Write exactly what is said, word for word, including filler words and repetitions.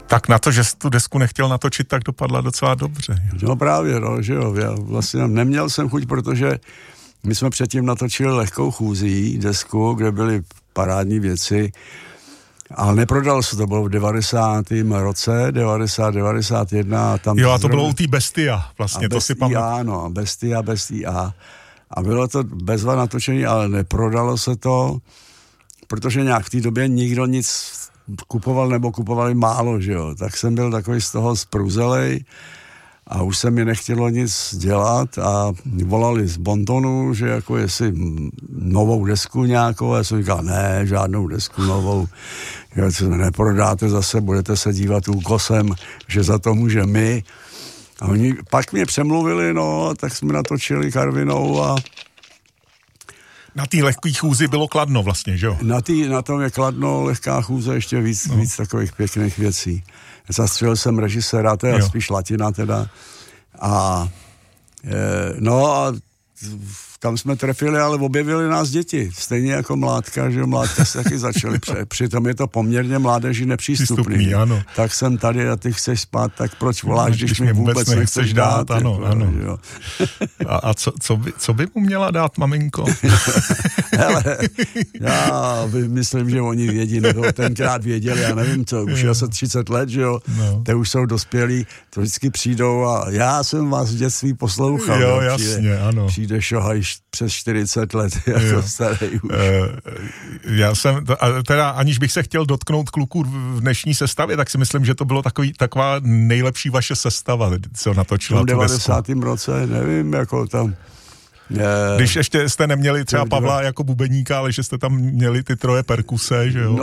Tak na to, že jsi tu desku nechtěl natočit, tak dopadla docela dobře. No právě, no, že jo. Já vlastně neměl jsem chuť, protože my jsme předtím natočili Lehkou chůzí desku, kde byly parádní věci, ale neprodal se, to bylo v devadesátém roce, devadesát, devadesát jedna. Tam jo, a to bylo u té Bestia, vlastně, a to si pamatuju. Ano, Bestia, Bestia. A bylo to bezva natočení, ale neprodalo se to, protože nějak v té době nikdo nic kupoval nebo kupovali málo, že jo. Tak jsem byl takový z toho zpruzelej a už se mi nechtělo nic dělat a volali z Bontonu, že jako jestli novou desku nějakou, já jsem říkal, ne, žádnou desku novou, že neprodáte zase, budete se dívat úkosem, že za to může my. A oni pak mě přemluvili, no, tak jsme natočili Karvinou a na té Lehké chůzi bylo Kladno vlastně, že jo? Na, tý, na tom je Kladno, Lehká chůze, ještě víc, no. víc takových pěkných věcí. Zastřelil jsem režiséra, to je spíš latina teda. A e, no a tam jsme trefili, ale objevili nás děti. Stejně jako Mládka, že Mládka se taky začali. Přitom je to poměrně mládeži nepřístupný. Přístupný, ano. Tak jsem tady a ty chceš spát, tak proč voláš, když, když mi vůbec, vůbec nechceš dát? dát ano, jako, ano. Jo. A, a co, co, by, co by mu měla dát maminko? Hele, já myslím, že oni vědí, nebo tenkrát věděli, já nevím co, už je asi třicet let, že jo, no. Te už jsou dospělí, to vždycky přijdou a já jsem vás v dětství poslouchal. Jo, no, přijde, jasně, ano. Přijde šohaj přes čtyřicet let, jako jo. Starý už. Já jsem, teda aniž bych se chtěl dotknout kluků v dnešní sestavě, tak si myslím, že to bylo takový, taková nejlepší vaše sestava, co natočila tu desku. V devadesátém roce, nevím, jako tam... Je... Když ještě jste neměli třeba Pavla jako bubeníka, ale že jste tam měli ty troje perkuse, že jo? No,